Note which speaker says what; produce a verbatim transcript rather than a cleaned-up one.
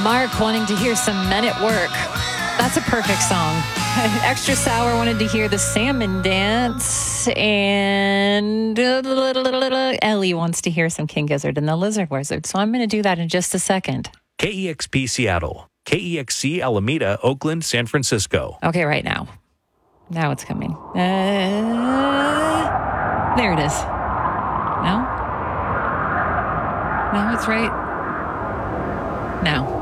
Speaker 1: Mark wanting to hear some Men at Work. That's a perfect song. Extra Sour wanted to hear the Salmon Dance. And Ellie wants to hear some King Gizzard and the Lizard Wizard. So I'm going to do that in just a second.
Speaker 2: K E X P Seattle, K E X C Alameda, Oakland, San Francisco.
Speaker 1: Okay, right now. Now it's coming. Uh, there it is. No? No, it's right. Now.